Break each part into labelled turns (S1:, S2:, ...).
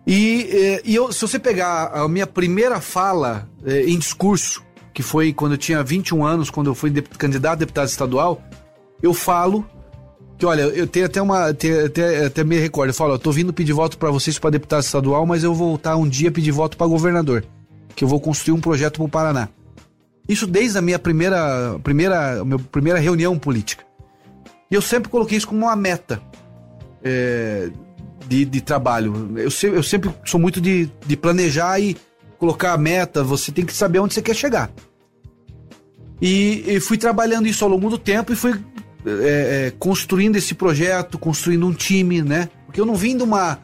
S1: Se você pegar a minha primeira fala em discurso, que foi quando eu tinha 21 anos, quando eu fui candidato a deputado estadual, eu falo que, olha, eu tenho até me recordo, eu falo, eu tô vindo pedir voto para vocês para deputado estadual, mas eu vou voltar um dia pedir voto para governador, que eu vou construir um projeto pro Paraná. Isso desde a minha primeira reunião política. E eu sempre coloquei isso como uma meta de trabalho. Eu sempre sou muito de planejar e colocar a meta, você tem que saber onde você quer chegar. E fui trabalhando isso ao longo do tempo e fui construindo esse projeto, construindo um time, né? Porque eu não vim de uma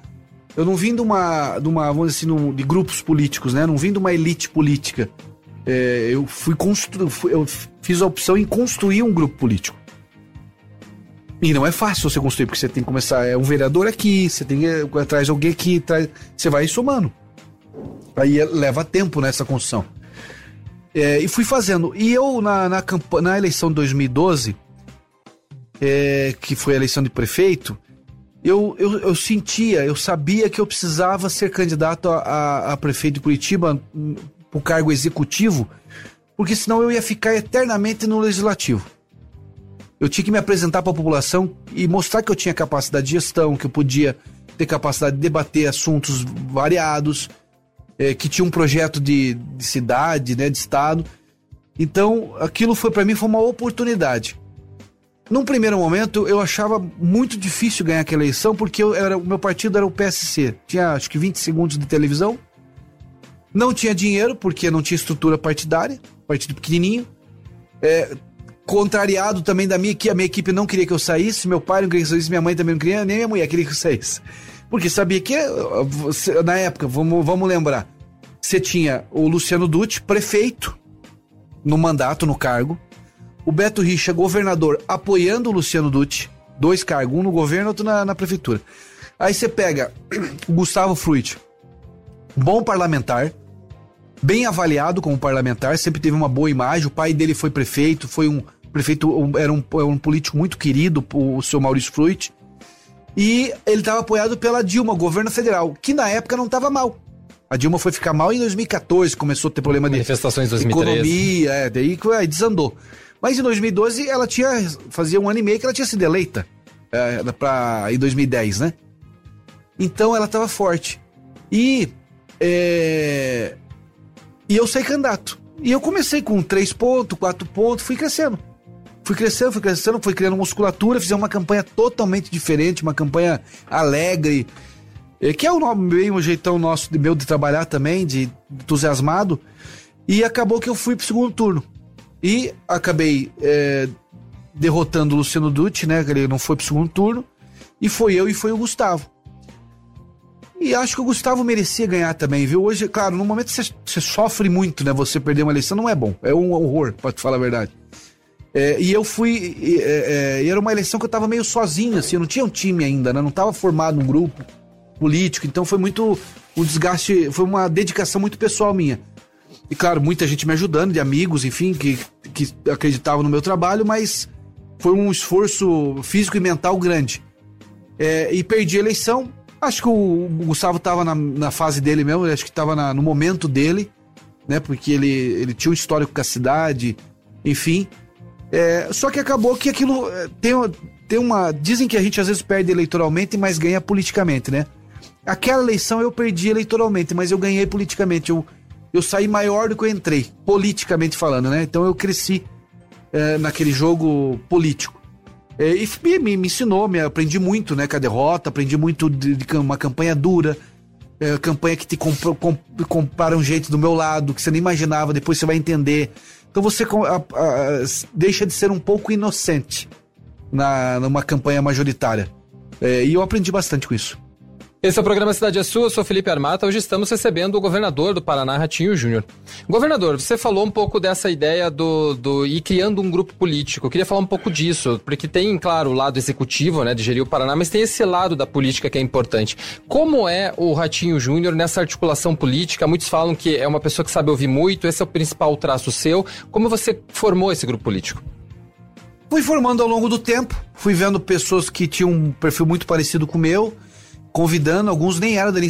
S1: vamos dizer assim, de grupos políticos, né? Não vim de uma elite política. Eu fiz a opção em construir um grupo político. E não é fácil você construir, porque você tem que começar, um vereador aqui, você tem que atrás de alguém que você vai somando. Aí leva tempo nessa construção. E fui fazendo. E eu, na eleição de 2012, que foi a eleição de prefeito, eu sabia que eu precisava ser candidato a prefeito de Curitiba para o cargo executivo, porque senão eu ia ficar eternamente no legislativo. Eu tinha que me apresentar para a população e mostrar que eu tinha capacidade de gestão, que eu podia ter capacidade de debater assuntos variados, que tinha um projeto de cidade, né, de estado. Então, aquilo para mim foi uma oportunidade. Num primeiro momento, eu achava muito difícil ganhar aquela eleição, porque o meu partido era o PSC. Tinha, acho que 20 segundos de televisão. Não tinha dinheiro, porque não tinha estrutura partidária, partido pequenininho. Contrariado também da minha equipe não queria que eu saísse, meu pai não queria que eu saísse, minha mãe também não queria, nem minha mulher queria que eu saísse. Porque sabia que, na época, vamos lembrar, você tinha o Luciano Dutti, prefeito, no mandato, no cargo, o Beto Richa, governador, apoiando o Luciano Dutti, 2 cargos, um no governo, outro na prefeitura. Aí você pega o Gustavo Fruit, bom parlamentar, bem avaliado como parlamentar, sempre teve uma boa imagem, o pai dele foi prefeito, era um político muito querido, o seu Maurício Fruit, e ele estava apoiado pela Dilma, governo federal, que na época não estava mal. A Dilma foi ficar mal em 2014, começou a ter problema de
S2: manifestações em 2013.
S1: Economia, daí desandou. Mas em 2012 fazia 1 ano e meio que ela tinha sido eleita, em 2010, né? Então ela estava forte. E eu saí candidato. E eu comecei com 3 pontos, 4 pontos, fui crescendo. Fui criando musculatura, fizemos uma campanha totalmente diferente, uma campanha alegre, que é o jeitão nosso meu de trabalhar também, de entusiasmado. E acabou que eu fui pro segundo turno. E acabei derrotando o Luciano Dutti, né? Ele não foi pro segundo turno. E foi eu e foi o Gustavo. E acho que o Gustavo merecia ganhar também, viu? Hoje, claro, no momento você sofre muito, né? Você perder uma eleição não é bom. É um horror, pra te falar a verdade. E eu fui... E era uma eleição que eu tava meio sozinho, assim. Eu não tinha um time ainda, né? Não tava formado um grupo político. Então foi muito... Um desgaste... Foi uma dedicação muito pessoal minha. E claro, muita gente me ajudando, de amigos, enfim, que acreditavam no meu trabalho, mas foi um esforço físico e mental grande. E perdi a eleição. Acho que o Gustavo estava na fase dele mesmo, acho que estava no momento dele, né? Porque ele tinha um histórico com a cidade, enfim. Só que acabou que aquilo tem uma... Dizem que a gente às vezes perde eleitoralmente, mas ganha politicamente, né? Aquela eleição eu perdi eleitoralmente, mas eu ganhei politicamente. Eu saí maior do que eu entrei, politicamente falando, né? Então eu cresci naquele jogo político. E me ensinou, aprendi muito, né, com a derrota, aprendi muito de uma campanha dura, campanha que te compara um jeito do meu lado, que você nem imaginava, depois você vai entender. Então você deixa de ser um pouco inocente numa campanha majoritária. E eu aprendi bastante com isso.
S2: Esse é o programa Cidade é Sua, eu sou Felipe Armata, hoje estamos recebendo o governador do Paraná, Ratinho Júnior. Governador, você falou um pouco dessa ideia do ir criando um grupo político, eu queria falar um pouco disso, porque tem, claro, o lado executivo, né, de gerir o Paraná, mas tem esse lado da política que é importante. Como é o Ratinho Júnior nessa articulação política? Muitos falam que é uma pessoa que sabe ouvir muito, esse é o principal traço seu. Como você formou esse grupo político?
S1: Fui formando ao longo do tempo, fui vendo pessoas que tinham um perfil muito parecido com o meu, convidando, alguns nem eram da